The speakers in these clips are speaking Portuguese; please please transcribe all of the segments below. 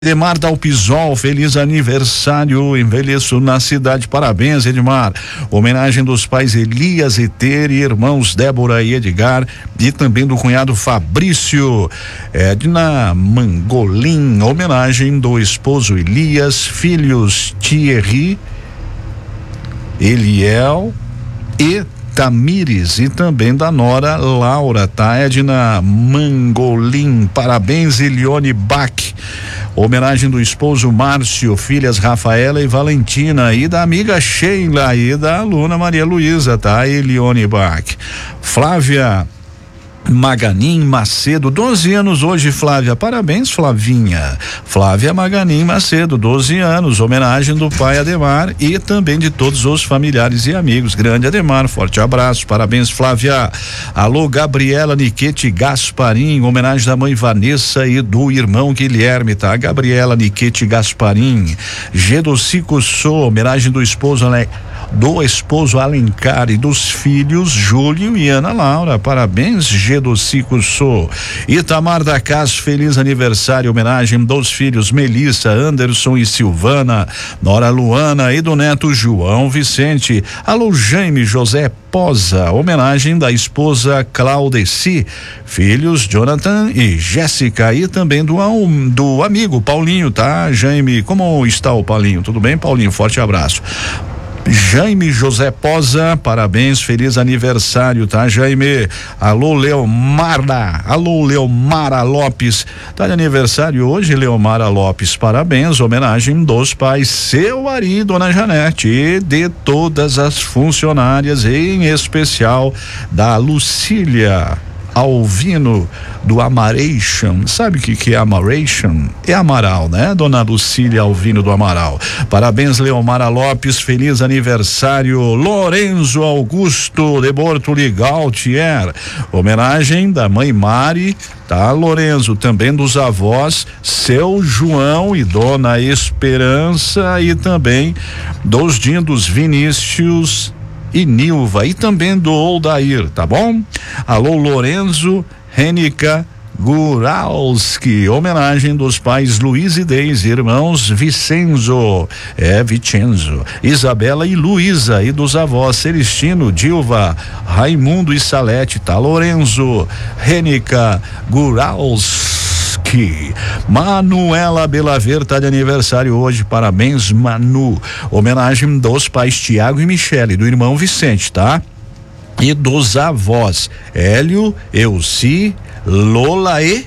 Edmar Dalpisol, feliz aniversário, envelheço na cidade, parabéns Edmar. Homenagem dos pais Elias e Tere, irmãos Débora e Edgar, e também do cunhado Fabrício. Edna Mangolim, homenagem do esposo Elias, filhos Thierry, Eliel e Tamires, e também da nora Laura, tá? Edna Mangolim, parabéns Elione Bach. Homenagem do esposo Márcio, filhas Rafaela e Valentina, e da amiga Sheila e da aluna Maria Luísa, tá? Elione Bach. Flávia Maganin Macedo, 12 anos hoje, Flávia, parabéns Flavinha. Flávia Maganin Macedo, 12 anos, homenagem do pai Ademar e também de todos os familiares e amigos. Grande Ademar, forte abraço, parabéns Flávia. Alô Gabriela Niquete Gasparim, homenagem da mãe Vanessa e do irmão Guilherme, tá? Gabriela Niquete Gasparim. Gedocico Sou, homenagem do esposo Alencar e dos filhos Júlio e Ana Laura, parabéns Gedocico Sou. Itamar da Cas, feliz aniversário, homenagem dos filhos Melissa, Anderson e Silvana, nora Luana e do neto João Vicente. Alô Jaime José Posa, homenagem da esposa Claudeci, filhos Jonathan e Jéssica, e também do amigo Paulinho, tá? Jaime, como está o Paulinho? Tudo bem, Paulinho? Forte abraço. Jaime José Posa, parabéns, feliz aniversário, tá, Jaime? Alô Leomara Lopes, tá de aniversário hoje, Leomara Lopes, parabéns, homenagem dos pais seu Ari e dona Janete e de todas as funcionárias, em especial da Lucília Alvino do Amaration. Sabe o que é Amaration? É Amaral, né? Dona Lucília Alvino do Amaral. Parabéns Leomara Lopes, feliz aniversário. Lorenzo Augusto de Bortoli Gautier, homenagem da mãe Mari, tá? Lorenzo, também dos avós seu João e dona Esperança, e também dos dindos Vinícius e Nilva, e também do Oldair, tá bom? Alô Lorenzo Renica Guralski, homenagem dos pais Luiz e Deise, irmãos Vicenzo, Isabela e Luísa, e dos avós Celestino, Dilva, Raimundo e Salete, tá? Lorenzo Renica Guralski. Manuela Belaver tá de aniversário hoje, parabéns Manu, homenagem dos pais Tiago e Michele, do irmão Vicente, tá? E dos avós Hélio, Elci, Lola e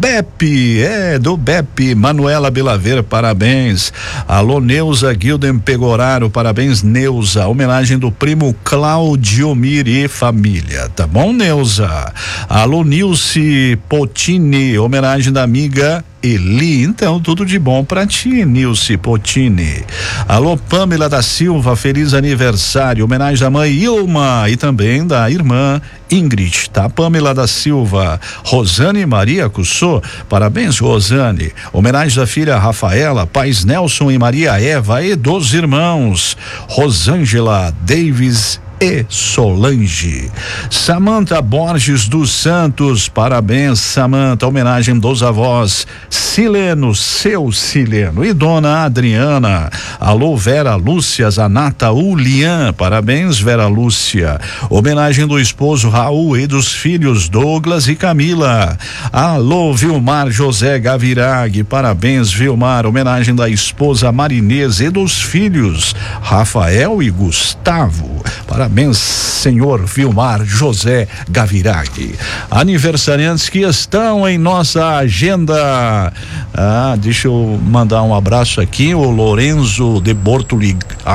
Beppe, do Beppe, Manuela Belaver, parabéns. Alô Neuza Guilden Pegoraro, parabéns Neuza, homenagem do primo Claudio Miri e família, tá bom Neuza? Alô Nilce Potini, homenagem da amiga Eli, então tudo de bom pra ti, Nilce Potini. Alô Pamela da Silva, feliz aniversário, homenagem da mãe Ilma e também da irmã Ingrid, tá? Pamela da Silva. Rosane Maria Cussô, parabéns Rosane, homenagem da filha Rafaela, pais Nelson e Maria Eva e dos irmãos Rosângela, Davis e Solange. Samanta Borges dos Santos, parabéns Samanta, homenagem dos avós Sileno, seu Sileno e dona Adriana. Alô Vera Lúcia Zanata Ulian, parabéns Vera Lúcia, homenagem do esposo Raul e dos filhos Douglas e Camila. Alô Vilmar José Gavirag, parabéns Vilmar, homenagem da esposa Marinês e dos filhos Rafael e Gustavo, parabéns senhor Vilmar José Gavirag. Aniversariantes que estão em nossa agenda. Deixa eu mandar um abraço aqui, o Lorenzo de Bortoli,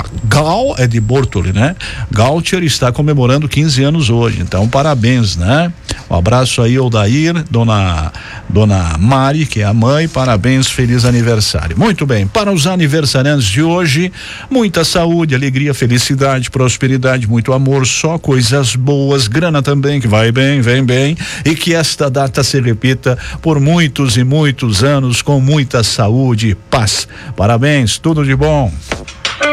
Gal é de Bortoli, né? Gautier está comemorando 15 anos hoje, então parabéns, né? Um abraço aí ao Dair, dona Mari, que é a mãe, parabéns, feliz aniversário. Muito bem, para os aniversariantes de hoje, muita saúde, alegria, felicidade, prosperidade, muito amor, só coisas boas, grana também, que vai bem, vem bem, e que esta data se repita por muitos e muitos anos com muita saúde e paz. Parabéns, tudo de bom.